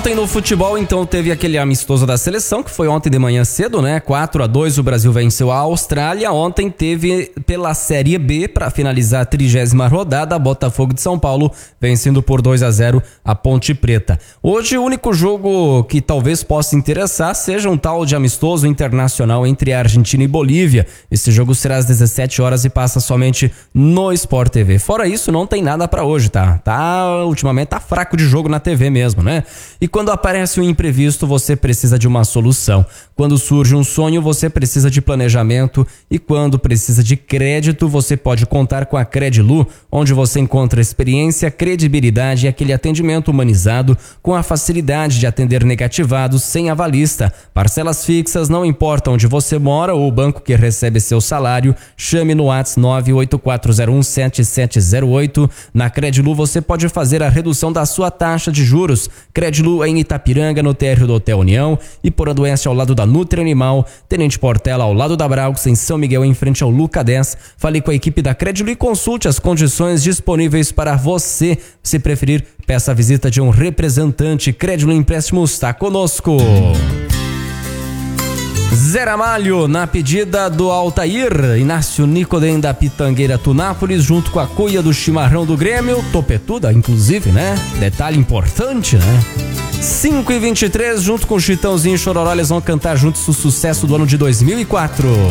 Ontem no futebol, então, teve aquele amistoso da seleção, que foi ontem de manhã cedo, né? 4-2 o Brasil venceu a Austrália. Ontem teve pela Série B, para finalizar a 30ª rodada, Botafogo de São Paulo vencendo por 2-0 a Ponte Preta. Hoje o único jogo que talvez possa interessar seja um tal de amistoso internacional entre a Argentina e Bolívia. Esse jogo será às 17 horas e passa somente no Sport TV. Fora isso, não tem nada para hoje, tá? Ultimamente tá fraco de jogo na TV mesmo, né? E quando aparece um imprevisto, você precisa de uma solução. Quando surge um sonho, você precisa de planejamento. E quando precisa de crédito, você pode contar com a Credilu, onde você encontra experiência, credibilidade e aquele atendimento humanizado com a facilidade de atender negativados sem avalista. Parcelas fixas, não importa onde você mora ou o banco que recebe seu salário. Chame no WhatsApp 984017708. Na Credilu você pode fazer a redução da sua taxa de juros. Credilu em Itapiranga, no térreo do Hotel União, e Porã Oeste ao lado da Nutri Animal, Tenente Portela ao lado da Braux, em São Miguel em frente ao Luca 10. Fale com a equipe da Credilu e consulte as condições disponíveis para você. Se preferir, peça a visita de um representante. Credilu Empréstimos está conosco. Zé Ramalho, na pedida do Altair, Inácio Nicodem da Pitangueira Tunápolis, junto com a cuia do chimarrão do Grêmio, topetuda, inclusive, né? Detalhe importante, né? 5h23, junto com o Chitãozinho e Chororó, eles vão cantar juntos o sucesso do ano de 2004.